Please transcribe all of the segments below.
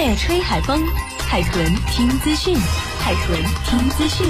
夜吹海风，海豚听资讯，海豚听资讯。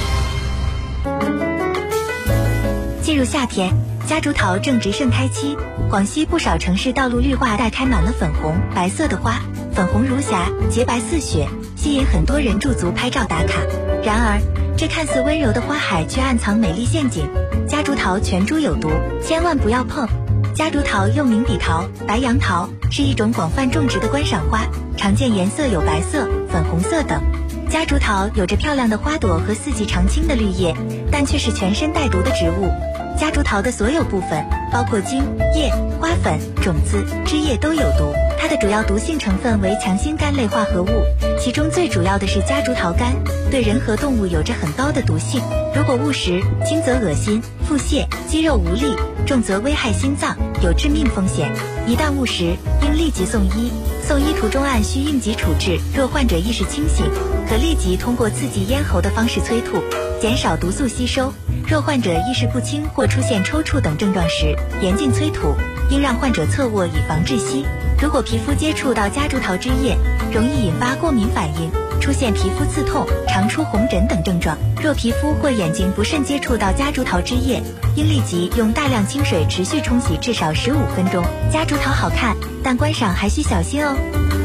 进入夏天，夹竹桃正值盛开期，广西不少城市道路绿化带开满了粉红、白色的花，粉红如霞，洁白似雪，吸引很多人驻足拍照打卡。然而，这看似温柔的花海却暗藏美丽陷阱。夹竹桃全株有毒，千万不要碰。夹竹桃又名笔桃、白杨桃，是一种广泛种植的观赏花，常见颜色有白色、粉红色等。夹竹桃有着漂亮的花朵和四季常青的绿叶，但却是全身带毒的植物。夹竹桃的所有部分，包括茎、叶、花粉、种子、枝叶都有毒。它的主要毒性成分为强心苷类化合物，其中最主要的是夹竹桃苷，对人和动物有着很高的毒性。如果误食，轻则恶心、腹泻、肌肉无力，重则危害心脏，有致命风险。一旦误食，应立即送医。送医途中按需应急处置，若患者意识清醒，可立即通过刺激咽喉的方式催吐，减少毒素吸收。若患者意识不清或出现抽搐等症状时，严禁催吐，应让患者侧卧以防窒息。如果皮肤接触到夹竹桃枝叶，容易引发过敏反应，出现皮肤刺痛、常出红疹等症状。若皮肤或眼睛不慎接触到夹竹桃枝叶，应立即用大量清水持续冲洗至少15分钟。夹竹桃好看，但观赏还需小心哦。